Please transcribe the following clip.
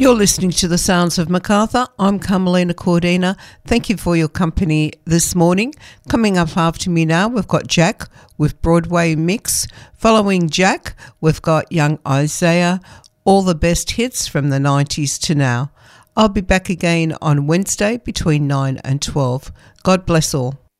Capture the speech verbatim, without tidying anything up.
You're listening to the Sounds of Macarthur. I'm Carmelina Cordina. Thank you for your company this morning. Coming up after me now, we've got Jack with Broadway Mix. Following Jack, we've got Young Isaiah, all the best hits from the nineties to now. I'll be back again on Wednesday between nine and twelve. God bless all.